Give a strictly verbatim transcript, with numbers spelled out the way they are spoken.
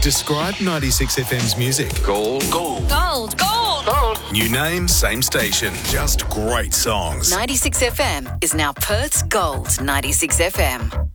Describe ninety-six F M's music. Gold. Gold. Gold. Gold. Gold. New name, same station. Just great songs. ninety-six F M is now Perth's Gold ninety-six F M.